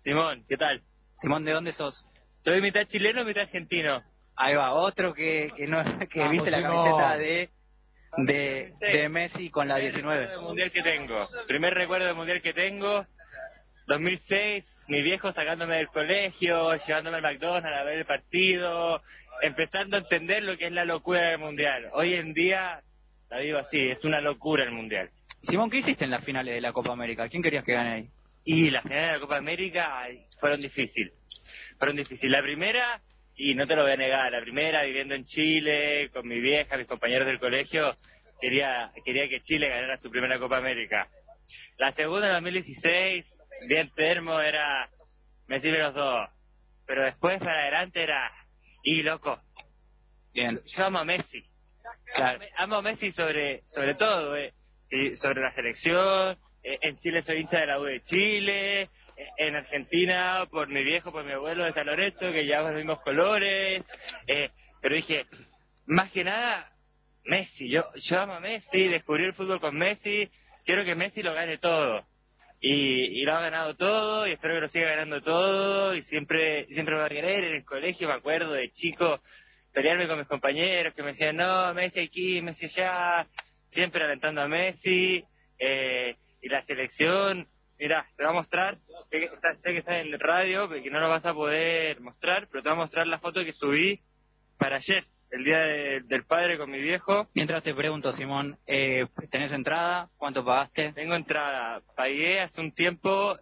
Simón, ¿qué tal? Simón, ¿de dónde sos? Soy mitad chileno, mitad argentino. Ahí va, otro que no que Vamos, viste la Simón. camiseta de Messi con la 19. Primer recuerdo del mundial que tengo, 2006, mi viejo sacándome del colegio, llevándome al McDonald's a ver el partido, empezando a entender lo que es la locura del mundial. Hoy en día, la digo así, es una locura el mundial. Simón, ¿qué hiciste en las finales de la Copa América? ¿Quién querías que gane ahí? Y las finales de la Copa América fueron difíciles. La primera, y no te lo voy a negar, la primera viviendo en Chile, con mi vieja, mis compañeros del colegio, quería que Chile ganara su primera Copa América. La segunda, en 2016, bien termo, era Messi los dos. Pero después para adelante era, y loco, Bien. yo amo a Messi. Claro. Amo a Messi sobre todo, sí, sobre la selección. En Chile soy hincha de la U de Chile. En Argentina, por mi viejo, por mi abuelo de San Lorenzo, que llevamos los mismos colores. Pero dije, más que nada, Messi. Yo amo a Messi, descubrí el fútbol con Messi. Quiero que Messi lo gane todo. Y lo ha ganado todo, y espero que lo siga ganando todo. Y siempre me va a querer. En el colegio, me acuerdo de chico, pelearme con mis compañeros que me decían, no, Messi aquí, Messi allá, siempre alentando a Messi, y la selección, mira, te voy a mostrar, sé que está en radio, que no lo vas a poder mostrar, pero te voy a mostrar la foto que subí para ayer, el día del padre con mi viejo. Mientras te pregunto, Simón, ¿tenés entrada? ¿Cuánto pagaste? Tengo entrada, pagué hace un tiempo,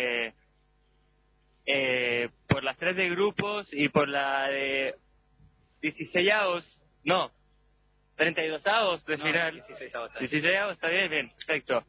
por las 3 de grupos y por la de 16avos, no, 32avos de final. 16avos, está bien, perfecto.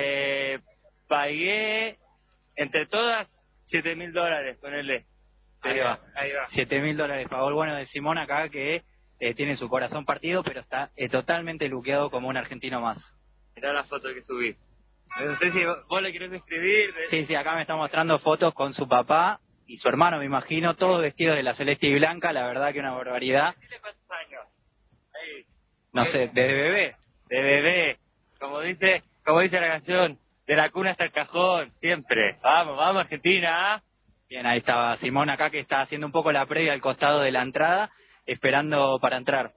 Pagué entre todas $7.000, ponele. Ahí va. $7.000. $7.000 pagó el bueno de Simón acá, que tiene su corazón partido, pero está totalmente luqueado como un argentino más. Mirá la foto que subí. No sé si vos le querés escribir. Sí, acá me está mostrando fotos con su papá y su hermano, me imagino, todos vestidos de la celeste y blanca, la verdad que una barbaridad. ¿Tiene cuántos años? Ahí. No sé, desde bebé. De bebé. Como dice la canción, de la cuna hasta el cajón, siempre. Vamos, Argentina. Bien, ahí estaba Simón acá, que está haciendo un poco la previa al costado de la entrada, esperando para entrar.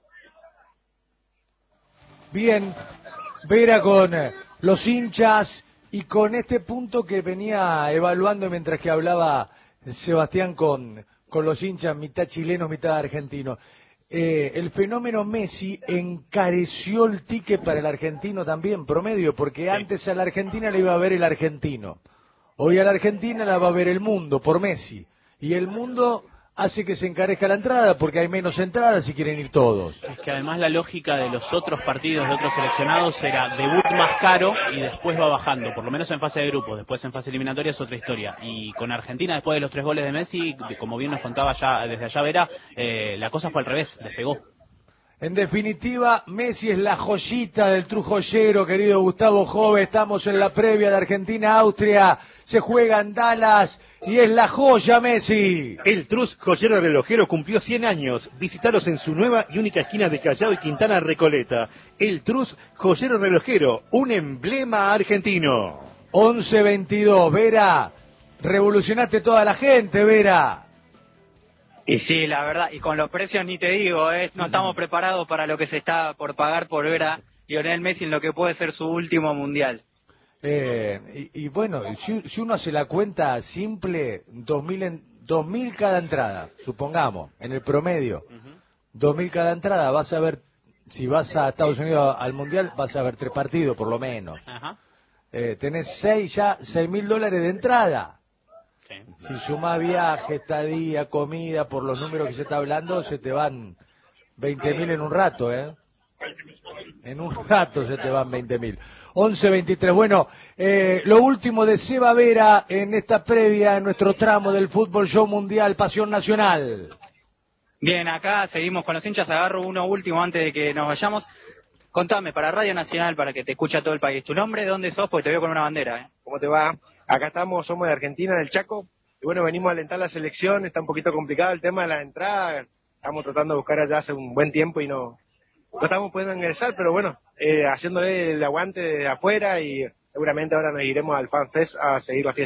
Bien, Vera con los hinchas y con este punto que venía evaluando mientras que hablaba Sebastián con los hinchas, mitad chilenos, mitad argentinos. El fenómeno Messi encareció el ticket para el argentino también, promedio, porque antes a la Argentina le iba a ver el argentino. Hoy a la Argentina la va a ver el mundo por Messi. Y el mundo hace que se encarezca la entrada porque hay menos entradas y quieren ir todos. Es que además la lógica de los otros partidos de otros seleccionados era debut más caro y después va bajando, por lo menos en fase de grupos, después en fase eliminatoria es otra historia. Y con Argentina, después de los 3 goles de Messi, como bien nos contaba ya desde allá Vera, la cosa fue al revés, despegó. En definitiva, Messi es la joyita del trujoyero, querido Gustavo Jove. Estamos en la previa de Argentina-Austria. Se juega en Dallas y es la joya Messi. El Trus Joyero Relojero cumplió 100 años. Visítalos en su nueva y única esquina de Callao y Quintana Recoleta. El Trus Joyero Relojero, un emblema argentino. 11-22, Vera. Revolucionaste toda la gente, Vera. Y sí, la verdad, y con los precios ni te digo, no estamos preparados para lo que se está por pagar por ver a Lionel Messi en lo que puede ser su último mundial. Y bueno, si uno hace la cuenta simple, 2.000 cada entrada, supongamos, en el promedio, 2.000 cada entrada, vas a ver, si vas a Estados Unidos al mundial, vas a ver 3 partidos por lo menos. Ajá. Tenés $6.000 de entrada. Sí. Si sumás viaje, estadía, comida, por los números que se está hablando, se te van 20.000 en un rato, En un rato se te van 20.000. 11-23. Bueno, lo último de Seba Vera en esta previa, en nuestro tramo del Fútbol Show Mundial, Pasión Nacional. Bien, acá seguimos con los hinchas. Agarro uno último antes de que nos vayamos. Contame, para Radio Nacional, para que te escuche todo el país, ¿tu nombre? ¿Dónde sos? Porque te veo con una bandera, ¿Cómo te va? Acá estamos, somos de Argentina, del Chaco, y bueno, venimos a alentar la selección, está un poquito complicado el tema de la entrada, estamos tratando de buscar allá hace un buen tiempo y no estamos pudiendo ingresar, pero bueno, haciéndole el aguante de afuera y seguramente ahora nos iremos al Fan Fest a seguir la fiesta.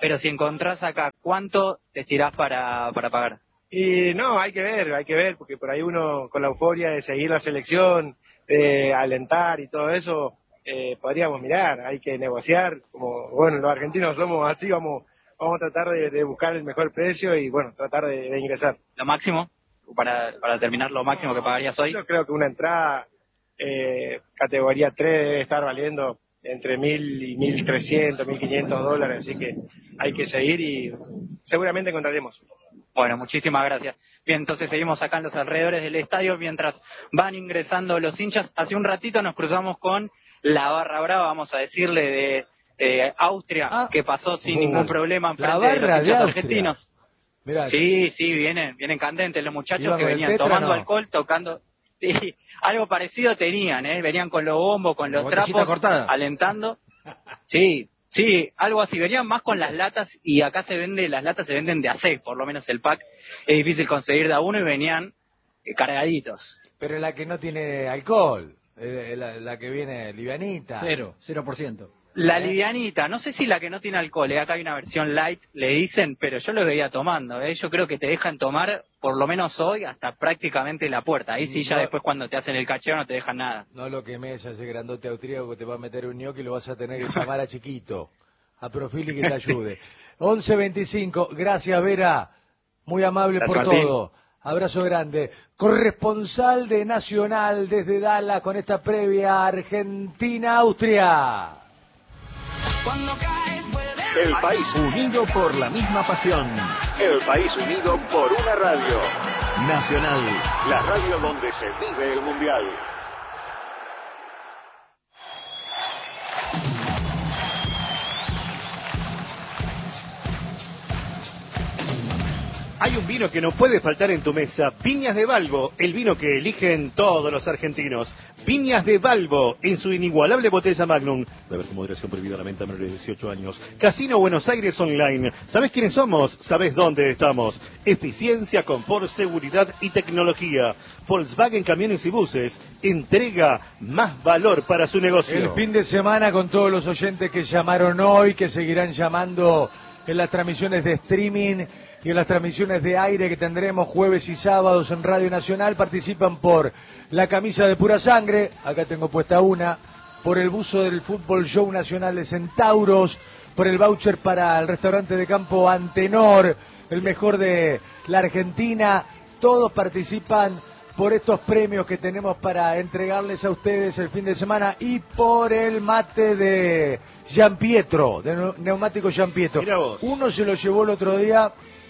Pero si encontrás acá, ¿cuánto te estirás para pagar? Y no, hay que ver, porque por ahí uno con la euforia de seguir la selección, de alentar y todo eso, podríamos mirar, hay que negociar, como bueno, los argentinos somos así, vamos a tratar de buscar el mejor precio y bueno, tratar de ingresar. ¿Lo máximo? Para terminar, lo máximo que pagarías hoy. Yo creo que una entrada categoría 3 debe estar valiendo entre 1.000 y 1.300, 1.500 dólares, así que hay que seguir y seguramente encontraremos. Bueno, muchísimas gracias. Bien, entonces seguimos acá en los alrededores del estadio mientras van ingresando los hinchas. Hace un ratito nos cruzamos con la barra brava, vamos a decirle, de Austria, que pasó sin ningún problema en frente de los hinchas argentinos. Mirá, Sí, vienen candentes los muchachos que venían tomando alcohol, tocando. Sí, algo parecido tenían, venían con los bombos, con los trapos, alentando. Sí, algo así, venían más con las latas y acá las latas se venden de a 6, por lo menos el pack es difícil conseguir de a 1 y venían cargaditos. Pero la que no tiene alcohol, la que viene livianita. 0%. La livianita, no sé si la que no tiene alcohol, acá hay una versión light, le dicen, pero yo lo veía tomando, yo creo que te dejan tomar, por lo menos hoy, hasta prácticamente la puerta, ahí sí ya después cuando te hacen el cacheo no te dejan nada. No lo quemes a ese grandote austríaco que te va a meter un ñoqui y lo vas a tener que llamar a Chiquito, a Profili que te ayude. 11:25, gracias Vera, muy amable por todo. Abrazo grande. Corresponsal de Nacional desde Dallas con esta previa Argentina-Austria. El país unido por la misma pasión. El país unido por una radio. Nacional, la radio donde se vive el Mundial. Hay un vino que no puede faltar en tu mesa. Viñas de Balbo, el vino que eligen todos los argentinos. Viñas de Balbo, en su inigualable botella Magnum. Beber con moderación, prohibida la venta a menores de 18 años. Casino Buenos Aires Online. ¿Sabés quiénes somos? ¿Sabés dónde estamos? Eficiencia, confort, seguridad y tecnología. Volkswagen Camiones y Buses. Entrega más valor para su negocio. El fin de semana con todos los oyentes que llamaron hoy, que seguirán llamando en las transmisiones de streaming y en las transmisiones de aire que tendremos jueves y sábados en Radio Nacional, participan por la camisa de Pura Sangre, acá tengo puesta una, por el buzo del Fútbol Show Nacional de Centauros, por el voucher para el restaurante de campo Antenor, el mejor de la Argentina. Todos participan por estos premios que tenemos para entregarles a ustedes el fin de semana y por el mate de Gianpietro, de Neumático Gianpietro. Uno se lo llevó el otro día,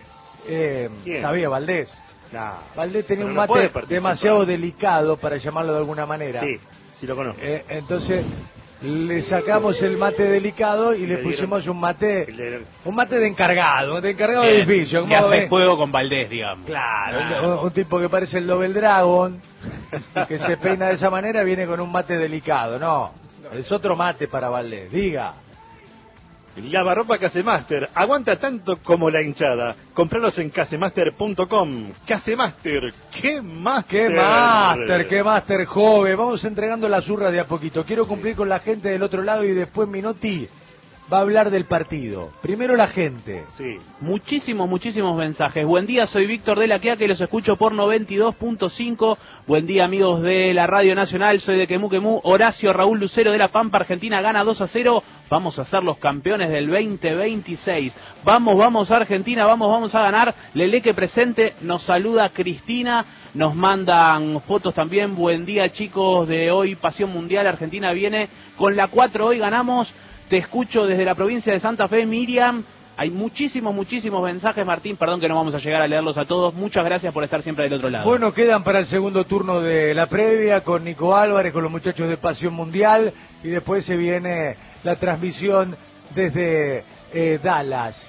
sabía, Valdés. Nah, Valdés tenía un mate demasiado delicado, para llamarlo de alguna manera. Sí lo conozco. Entonces le sacamos el mate delicado y le pusimos un mate de encargado, de edificio. Que hace juego con Valdés, digamos. Claro, un tipo que parece el Double Dragon, que se peina de esa manera, viene con un mate delicado. No, es otro mate para Valdés, diga. Lavarropa Casemaster, aguanta tanto como la hinchada. Compralos en casemaster.com. Casemaster, ¡qué máster! ¡Qué máster, joven! Vamos entregando las urras de a poquito. Quiero cumplir con la gente del otro lado y después Minotti va a hablar del partido. Primero la gente. Sí. Muchísimos mensajes. Buen día, soy Víctor de la Quea, que los escucho por 92.5. Buen día, amigos de la Radio Nacional, soy de Quemú. Horacio Raúl Lucero de La Pampa, Argentina gana 2-0. Vamos a ser los campeones del 2026. Vamos Argentina, vamos a ganar. Leleque presente, nos saluda Cristina. Nos mandan fotos también. Buen día, chicos de hoy, Pasión Mundial. Argentina viene con la 4, hoy ganamos. Te escucho desde la provincia de Santa Fe, Miriam. Hay muchísimos mensajes, Martín, perdón que no vamos a llegar a leerlos a todos. Muchas gracias por estar siempre del otro lado. Bueno, quedan para el segundo turno de la previa con Nico Álvarez, con los muchachos de Pasión Mundial, y después se viene la transmisión desde Dallas.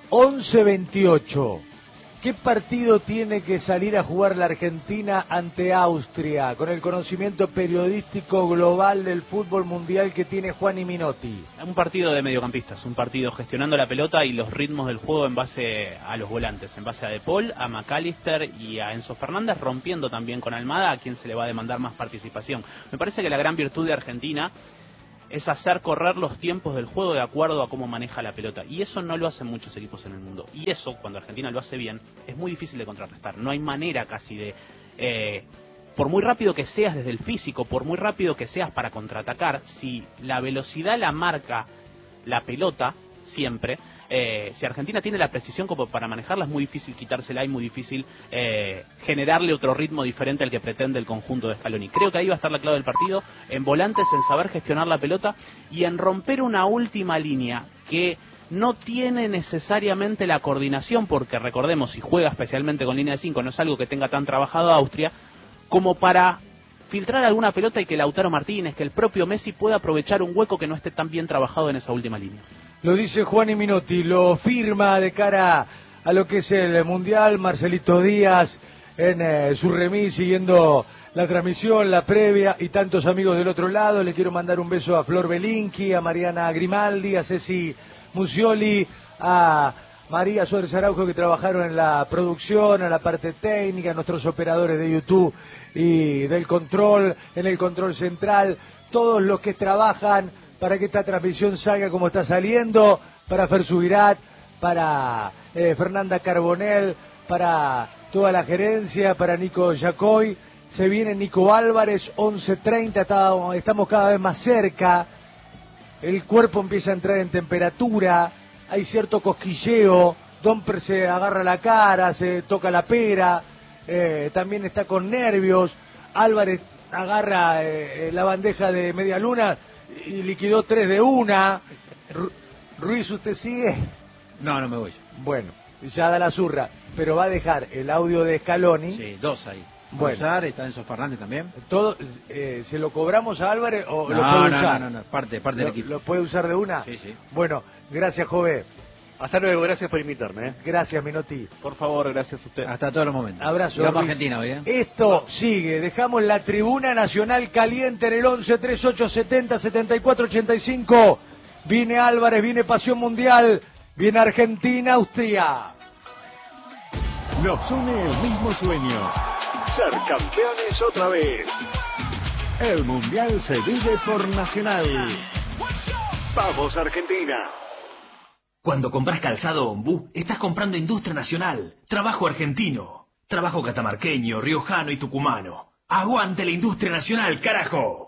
11:28. ¿Qué partido tiene que salir a jugar la Argentina ante Austria con el conocimiento periodístico global del fútbol mundial que tiene Juan y Minotti? Un partido de mediocampistas, un partido gestionando la pelota y los ritmos del juego en base a los volantes, en base a De Paul, a McAllister y a Enzo Fernández, rompiendo también con Almada, a quien se le va a demandar más participación. Me parece que la gran virtud de Argentina es hacer correr los tiempos del juego de acuerdo a cómo maneja la pelota. Y eso no lo hacen muchos equipos en el mundo. Y eso, cuando Argentina lo hace bien, es muy difícil de contrarrestar. No hay manera casi de... por muy rápido que seas desde el físico, por muy rápido que seas para contraatacar, si la velocidad la marca la pelota, siempre... si Argentina tiene la precisión como para manejarla, es muy difícil quitársela y muy difícil generarle otro ritmo diferente al que pretende el conjunto de Scaloni. Creo que ahí va a estar la clave del partido, en volantes, en saber gestionar la pelota y en romper una última línea que no tiene necesariamente la coordinación, porque recordemos, si juega especialmente con línea de 5, no es algo que tenga tan trabajado Austria, como para filtrar alguna pelota y que Lautaro Martínez, que el propio Messi pueda aprovechar un hueco que no esté tan bien trabajado en esa última línea. Lo dice Juan Minotti, lo firma de cara a lo que es el Mundial, Marcelito Díaz en su remis siguiendo la transmisión, la previa y tantos amigos del otro lado. Le quiero mandar un beso a Flor Belinqui, a Mariana Grimaldi, a Ceci Musioli, a María Suárez Araujo que trabajaron en la producción, a la parte técnica, a nuestros operadores de YouTube y del control, en el control central, todos los que trabajan para que esta transmisión salga como está saliendo, para Fer Subirat, para Fernanda Carbonell, para toda la gerencia, para Nico Yacoy. Se viene Nico Álvarez, 11:30, estamos cada vez más cerca, el cuerpo empieza a entrar en temperatura, hay cierto cosquilleo, Domper se agarra la cara, se toca la pera, también está con nervios, Álvarez agarra la bandeja de media luna y liquidó 3 de 1. Ruiz, ¿usted sigue? No, no me voy. Bueno, ya da la zurra, pero va a dejar el audio de Scaloni. Sí, 2 ahí. Bueno. Usar, está Enzo Fernández también. Todo, ¿se lo cobramos a Álvarez o no, lo puede usar? No, parte del equipo. ¿Lo puede usar de una? Sí, sí. Bueno, gracias, Jové. Hasta luego, gracias por invitarme. Gracias, Minotti. Por favor, gracias a usted. Hasta todos los momentos. Abrazo. Vamos a Argentina hoy, ¿eh? Esto sigue. Dejamos la tribuna nacional caliente en el 11 38 70 74 85. Viene Álvarez, viene Pasión Mundial, viene Argentina, Austria. Nos une el mismo sueño. Ser campeones otra vez. El Mundial se vive por Nacional. ¡Vamos, Argentina! Cuando compras calzado Ombú, estás comprando industria nacional, trabajo argentino, trabajo catamarqueño, riojano y tucumano. ¡Aguante la industria nacional, carajo!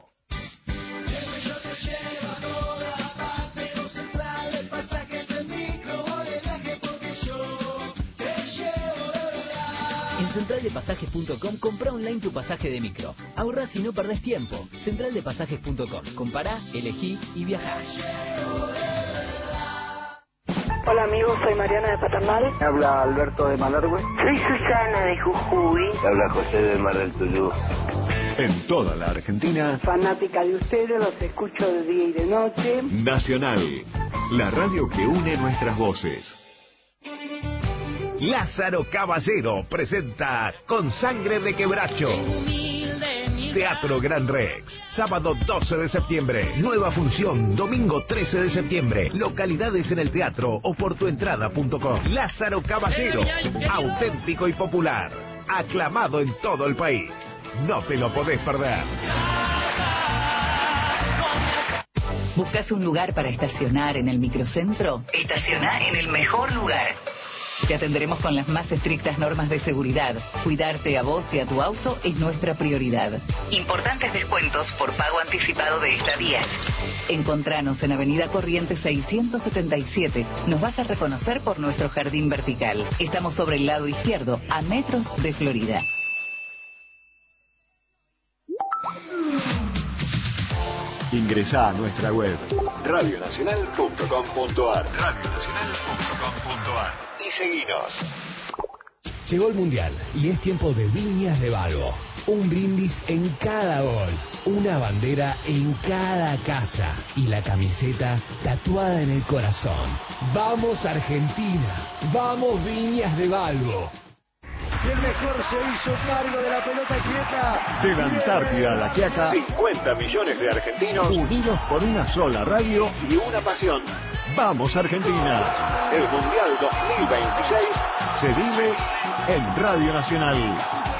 En centraldepasajes.com compra online tu pasaje de micro. Ahorrás y no perdés tiempo. Centraldepasajes.com. Compará, elegí y viajá. Hola amigos, soy Mariana de Paternal. Habla Alberto de Malargüe. Soy Susana de Jujuy. Habla José de Mar del Tuyú. En toda la Argentina. Fanática de ustedes, los escucho de día y de noche. Nacional, la radio que une nuestras voces. Lázaro Caballero presenta Con Sangre de Quebracho. Teatro Gran Rex, sábado 12 de septiembre, nueva función, domingo 13 de septiembre, localidades en el teatro o por tuentrada.com. Lázaro Caballero, auténtico y popular, aclamado en todo el país. No te lo podés perder. ¿Buscas un lugar para estacionar en el microcentro? Estaciona en el mejor lugar. Te atenderemos con las más estrictas normas de seguridad. Cuidarte a vos y a tu auto es nuestra prioridad. Importantes descuentos por pago anticipado de estadías. Encontranos en Avenida Corrientes 677. Nos vas a reconocer por nuestro jardín vertical. Estamos sobre el lado izquierdo, a metros de Florida. Ingresá a nuestra web radionacional.com.ar y seguinos. Llegó el Mundial y es tiempo de Viñas de Balbo. Un brindis en cada gol, una bandera en cada casa y la camiseta tatuada en el corazón. ¡Vamos Argentina! ¡Vamos Viñas de Balbo! Y el mejor se hizo cargo de la pelota quieta. De la Antártida a la Quiaca, 50 millones de argentinos unidos por una sola radio y una pasión. ¡Vamos Argentina! El Mundial 2026 se vive en Radio Nacional.